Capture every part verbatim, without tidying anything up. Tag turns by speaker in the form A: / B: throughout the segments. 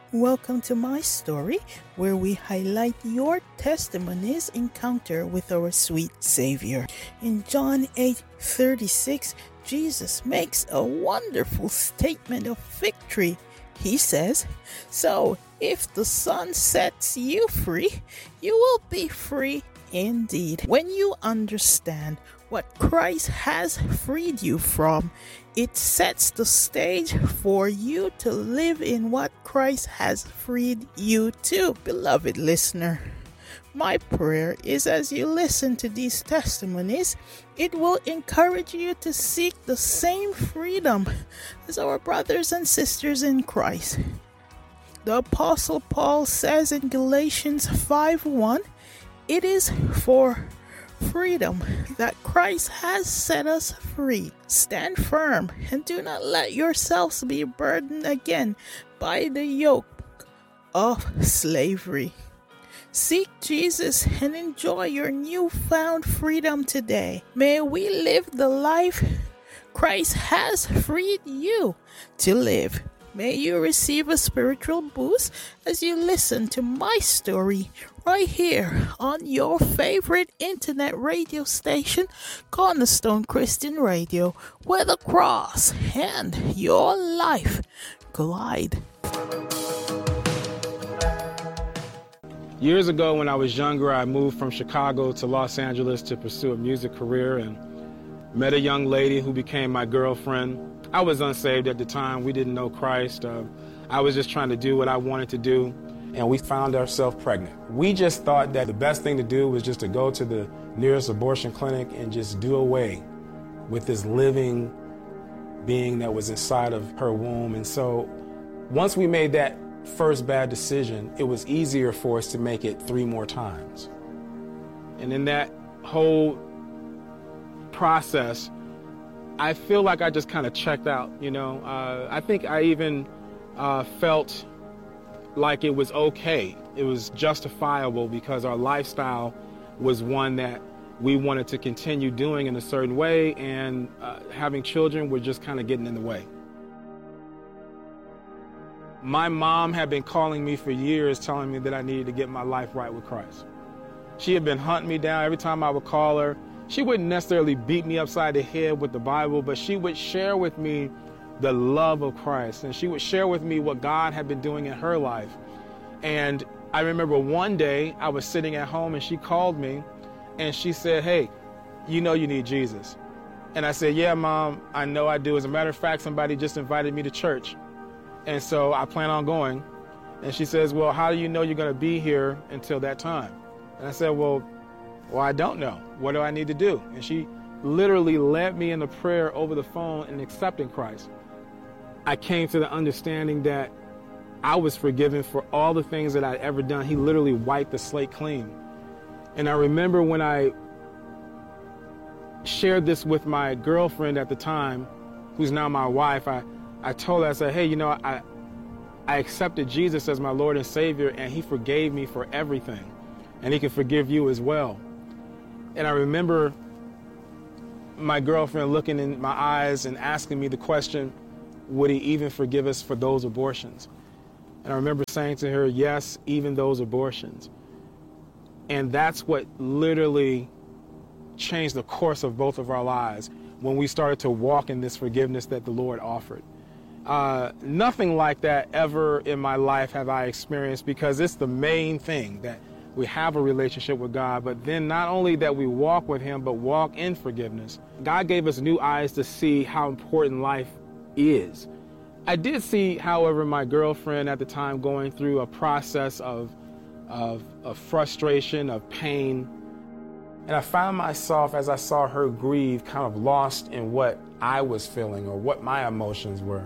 A: Welcome to my story, where we highlight your testimony's encounter with our sweet Savior. In John eight thirty-six, Jesus makes a wonderful statement of victory. He says, "So if the Son sets you free, you will be free indeed." When you understand what Christ has freed you from, it sets the stage for you to live in what Christ has freed you to. Beloved listener, my prayer is as you listen to these testimonies, it will encourage you to seek the same freedom as our brothers and sisters in Christ. The Apostle Paul says in Galatians five one, "It is for freedom that Christ has set us free. Stand firm and do not let yourselves be burdened again by the yoke of slavery." Seek Jesus and enjoy your newfound freedom today. May we live the life Christ has freed you to live. May you receive a spiritual boost as you listen to my story right here on your favorite internet radio station, Cornerstone Christian Radio, where the cross and your life collide.
B: Years ago, when I was younger, I moved from Chicago to Los Angeles to pursue a music career and met a young lady who became my girlfriend. I was unsaved at the time. We didn't know Christ. Uh, I was just trying to do what I wanted to do. And we found ourselves pregnant. We just thought that the best thing to do was just to go to the nearest abortion clinic and just do away with this living being that was inside of her womb. And so once we made that first bad decision, it was easier for us to make it three more times. And in that whole process, I feel like I just kind of checked out, you know. Uh, I think I even uh, felt like it was okay. It was justifiable because our lifestyle was one that we wanted to continue doing in a certain way, and uh, having children were just kind of getting in the way. My mom had been calling me for years, telling me that I needed to get my life right with Christ. She had been hunting me down every time I would call her. She wouldn't necessarily beat me upside the head with the Bible, but she would share with me the love of Christ, and she would share with me what God had been doing in her life. And I remember one day I was sitting at home and she called me and she said, "Hey, you know you need Jesus." And I said, "Yeah, Mom, I know I do. As a matter of fact, somebody just invited me to church, and so I plan on going." And she says, "Well, how do you know you're going to be here until that time?" And I said, well, well, I don't know. What do I need to do? And she literally led me in a prayer over the phone in accepting Christ. I came to the understanding that I was forgiven for all the things that I'd ever done. He literally wiped the slate clean. And I remember when I shared this with my girlfriend at the time, who's now my wife, I, I told her, I said, "Hey, you know, I, I accepted Jesus as my Lord and Savior, and He forgave me for everything. And He can forgive you as well." And I remember my girlfriend looking in my eyes and asking me the question, would He even forgive us for those abortions? And I remember saying to her, yes, even those abortions. And that's what literally changed the course of both of our lives when we started to walk in this forgiveness that the Lord offered. Uh, nothing like that ever in my life have I experienced, because it's the main thing, that we have a relationship with God, but then not only that we walk with Him, but walk in forgiveness. God gave us new eyes to see how important life is. I did see, however, my girlfriend at the time going through a process of, of, of frustration, of pain. And I found myself, as I saw her grieve, kind of lost in what I was feeling or what my emotions were.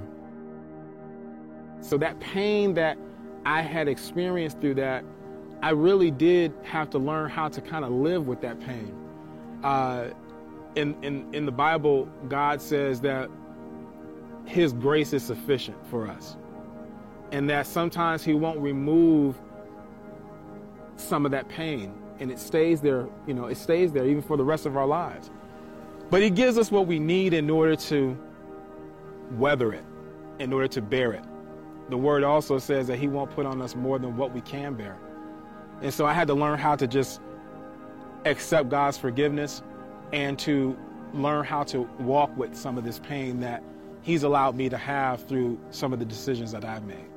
B: So that pain that I had experienced through that, I really did have to learn how to kind of live with that pain. Uh, in, in, in the Bible, God says that His grace is sufficient for us, and that sometimes He won't remove some of that pain, and it stays there, you know, it stays there even for the rest of our lives. But He gives us what we need in order to weather it, in order to bear it. the word also says that he won't put on us more than what we can bear. And so I had to learn how to just accept God's forgiveness and to learn how to walk with some of this pain that he's allowed me to have through some of the decisions that I've made.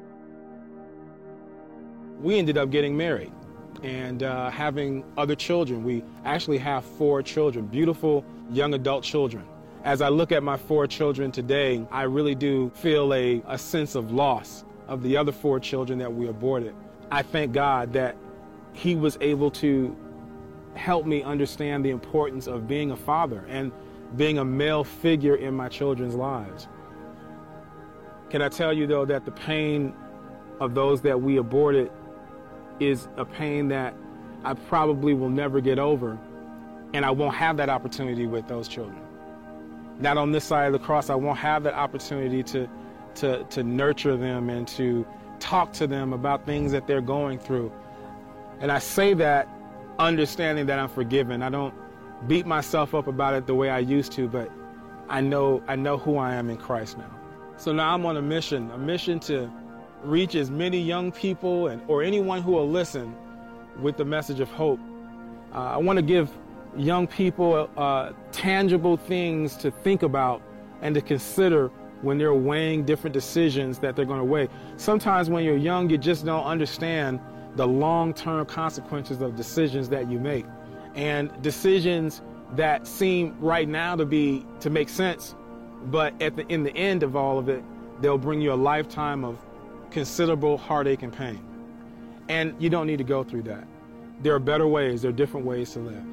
B: We ended up getting married and uh, having other children. We actually have four children, beautiful young adult children. As I look at my four children today, I really do feel a, a sense of loss of the other four children that we aborted. I thank God that he was able to help me understand the importance of being a father and being a male figure in my children's lives. Can I tell you, though, that the pain of those that we aborted is a pain that I probably will never get over, and I won't have that opportunity with those children. Not on this side of the cross, I won't have that opportunity to, to, to nurture them and to talk to them about things that they're going through. And I say that understanding that I'm forgiven. I don't beat myself up about it the way I used to, but I know, I know who I am in Christ now. So now I'm on a mission, a mission to reach as many young people and or anyone who will listen with the message of hope. Uh, I want to give young people uh, tangible things to think about and to consider when they're weighing different decisions that they're going to weigh. Sometimes when you're young, you just don't understand the long-term consequences of decisions that you make. And decisions that seem right now to be to make sense, but at the in the end of all of it, they'll bring you a lifetime of considerable heartache and pain. And you don't need to go through that. There are better ways, there are different ways to live.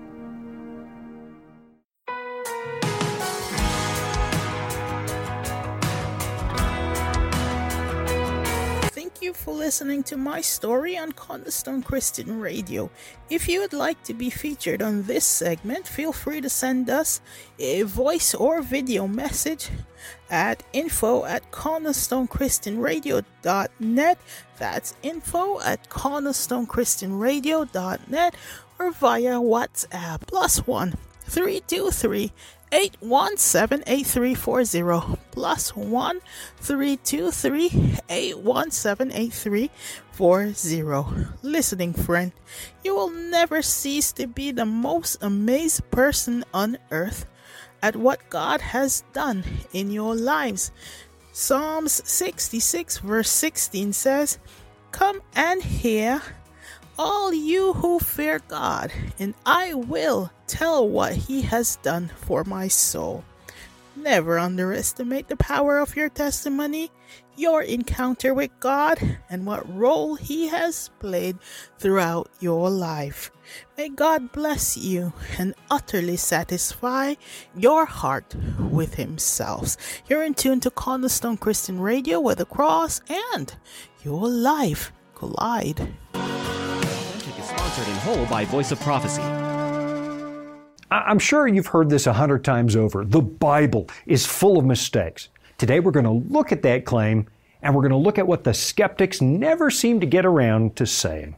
A: Thank you for listening to my story on Cornerstone Christian Radio. If you would like to be featured on this segment, feel free to send us a voice or video message at info at cornerstone christian radio dot net. That's info at cornerstone christian radio dot net or via WhatsApp plus one three two three eight one seven eight three four zero plus one three two three eight one seven eight three four zero. Listening friend, you will never cease to be the most amazed person on earth at what God has done in your lives. Psalms sixty-six verse sixteen says, "Come and hear, all you who fear God, and I will tell what he has done for my soul." Never underestimate the power of your testimony, your encounter with God, and what role he has played throughout your life. May God bless you and utterly satisfy your heart with himself. You're in tune to Cornerstone Christian Radio, where the cross and your life collide.
C: Authentic is sponsored in whole by Voice of Prophecy.
D: I'm sure you've heard this a hundred times over. The Bible is full of mistakes. Today we're going to look at that claim, and we're going to look at what the skeptics never seem to get around to saying.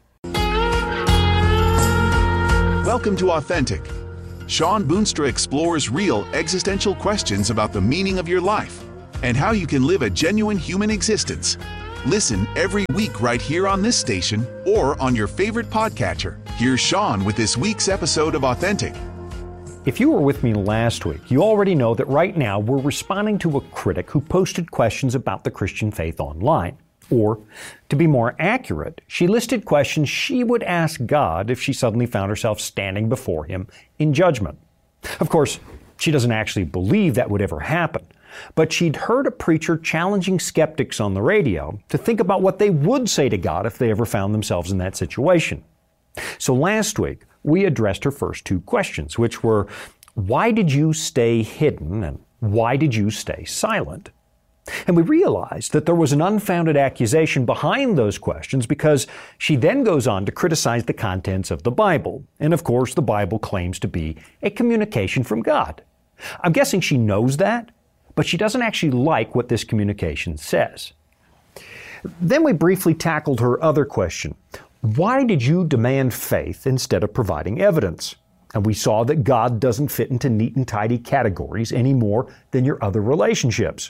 E: Welcome to Authentic. Shawn Boonstra explores real existential questions about the meaning of your life and how you can live a genuine human existence. Listen every week right here on this station or on your favorite podcatcher. Here's Shawn with this week's episode of Authentic.
D: If you were with me last week, you already know that right now we're responding to a critic who posted questions about the Christian faith online. Or, to be more accurate, she listed questions she would ask God if she suddenly found herself standing before him in judgment. Of course, she doesn't actually believe that would ever happen, but she'd heard a preacher challenging skeptics on the radio to think about what they would say to God if they ever found themselves in that situation. So last week, we addressed her first two questions, which were, why did you stay hidden and why did you stay silent? And we realized that there was an unfounded accusation behind those questions because she then goes on to criticize the contents of the Bible. And of course, the Bible claims to be a communication from God. I'm guessing she knows that, but she doesn't actually like what this communication says. Then we briefly tackled her other question. Why did you demand faith instead of providing evidence? And we saw that God doesn't fit into neat and tidy categories any more than your other relationships.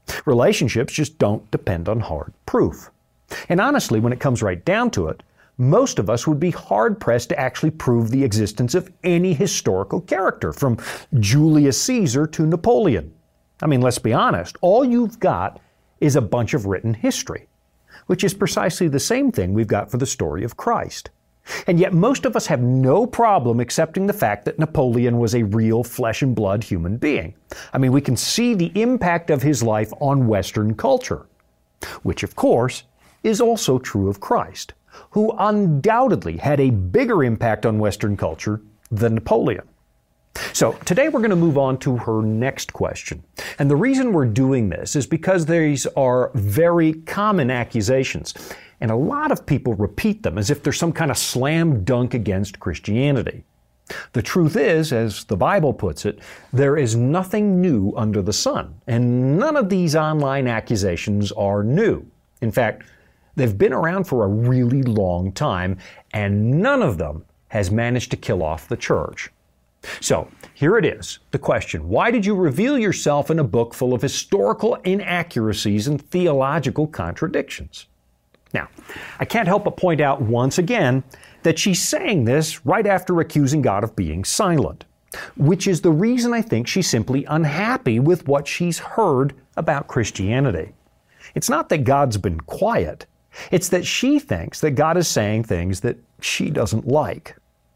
D: Relationships just don't depend on hard proof. And honestly, when it comes right down to it, most of us would be hard-pressed to actually prove the existence of any historical character, from Julius Caesar to Napoleon. I mean, let's be honest, all you've got is a bunch of written history, which is precisely the same thing we've got for the story of Christ. And yet most of us have no problem accepting the fact that Napoleon was a real flesh and blood human being. I mean, we can see the impact of his life on Western culture, which of course is also true of Christ, who undoubtedly had a bigger impact on Western culture than Napoleon. So today we're going to move on to her next question. And the reason we're doing this is because these are very common accusations, and a lot of people repeat them as if they're some kind of slam dunk against Christianity. The truth is, as the Bible puts it, there is nothing new under the sun, and none of these online accusations are new. In fact, they've been around for a really long time, and none of them has managed to kill off the church. So, here it is, the question: why did you reveal yourself in a book full of historical inaccuracies and theological contradictions? Now, I can't help but point out once again that she's saying this right after accusing God of being silent, which is the reason I think she's simply unhappy with what she's heard about Christianity. It's not that God's been quiet. It's that she thinks that God is saying things that she doesn't like.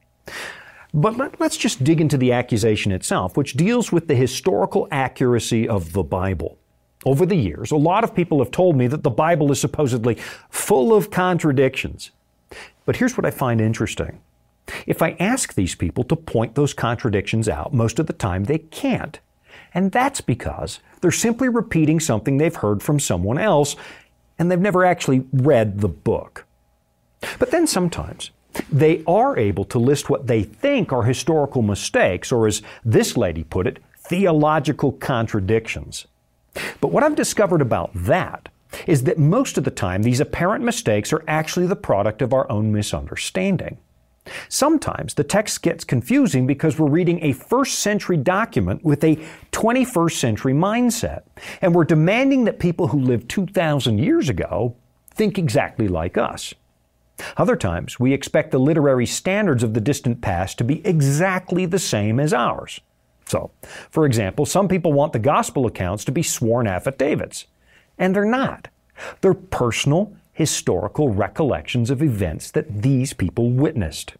D: But let, let's just dig into the accusation itself, which deals with the historical accuracy of the Bible. Over the years, a lot of people have told me that the Bible is supposedly full of contradictions. But here's what I find interesting. If I ask these people to point those contradictions out, most of the time they can't. And that's because they're simply repeating something they've heard from someone else, and they've never actually read the book. But then sometimes they are able to list what they think are historical mistakes, or as this lady put it, theological contradictions. But what I've discovered about that is that most of the time these apparent mistakes are actually the product of our own misunderstanding. Sometimes the text gets confusing because we're reading a first century document with a twenty-first century mindset, and we're demanding that people who lived two thousand years ago think exactly like us. Other times, we expect the literary standards of the distant past to be exactly the same as ours. So, for example, some people want the gospel accounts to be sworn affidavits, and they're not. They're personal, historical recollections of events that these people witnessed.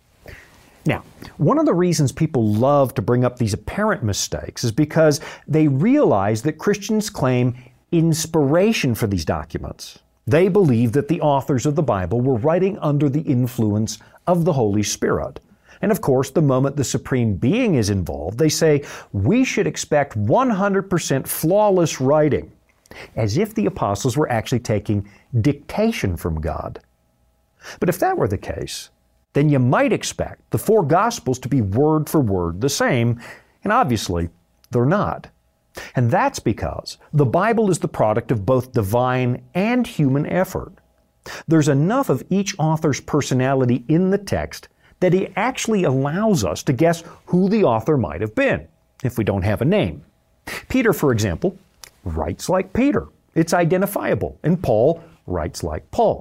D: Now, one of the reasons people love to bring up these apparent mistakes is because they realize that Christians claim inspiration for these documents. They believe that the authors of the Bible were writing under the influence of the Holy Spirit. And of course, the moment the Supreme Being is involved, they say we should expect one hundred percent flawless writing, as if the apostles were actually taking dictation from God. But if that were the case, then you might expect the four Gospels to be word for word the same, and obviously they're not. And that's because the Bible is the product of both divine and human effort. There's enough of each author's personality in the text that it actually allows us to guess who the author might have been, if we don't have a name. Peter, for example, writes like Peter. It's identifiable. And Paul writes like Paul.